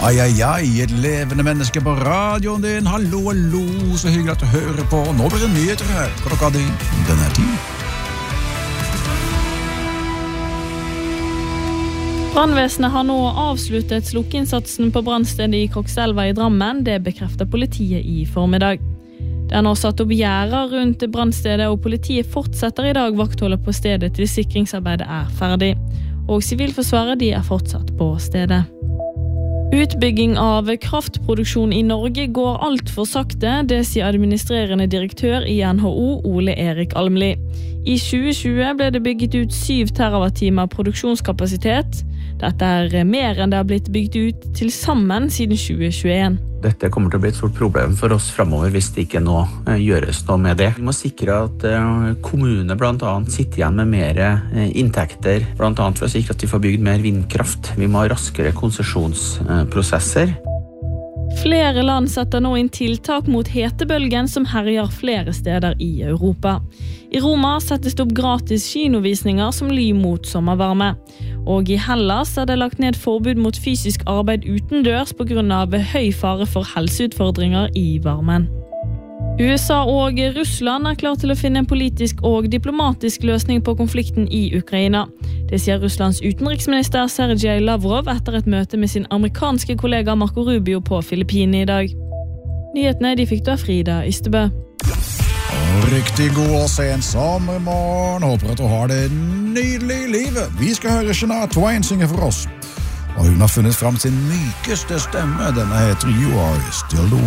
Ai, ai, ai, et levende menneske på radioen din. Hallo, hallo, så hyggelig at du hører på. Nå blir det nyheter her. Klokka di, den er 10. Brannvesenet har nå avsluttet slukkeinnsatsen på brannstedet i Krokselva i Drammen. Det bekrefter politiet i formiddag. Det er nå satt opp gjerder rundt brannstedet, og politiet fortsetter i dag vaktholdet på stedet til sikringsarbeidet er ferdig. Og Sivilforsvaret de er fortsatt på stedet. Utbygging av kraftproduksjon i Norge går alt for sakte, det sier administrerende direktør i NHO, Ole Erik Almli. I 2020 ble det bygget ut 7 terawattimer produksjonskapasitet. Dette er mer enn det har blitt bygget ut til sammen siden 2021. Dette kommer til å bli et stort problem for oss fremover hvis det ikke nå gjøres noe med det. Vi må sikre at kommunene blant annet sitter igjen med mer inntekter, blant annet for å sikre at de får bygd mer vindkraft. Vi må ha raskere konsesjonsprosesser. Flere land setter nå inn tiltak mot hetebølgen som herjer flere steder i Europa. I Roma settes det opp gratis kinovisninger som ly mot sommervarme. Og i Hellas er det lagt ned forbud mot fysisk arbeid utendørs på grunn av høy fare for helseutfordringer i varmen. USA og Russland er klar til å finne en politisk og diplomatisk løsning på konflikten i Ukraina. Det sier Russlands utenriksminister Sergej Lavrov etter et møte med sin amerikanske kollega Marco Rubio på Filippinene i dag. Nyhetene de fikk du av Frida Ystebø. Riktig god og sen sommermorgen. Håper at du har det nydelig i livet. Vi skal høre Shania Twain synge for oss. Og hun har funnet frem sin mykeste stemme. Denne heter You Are Still the One.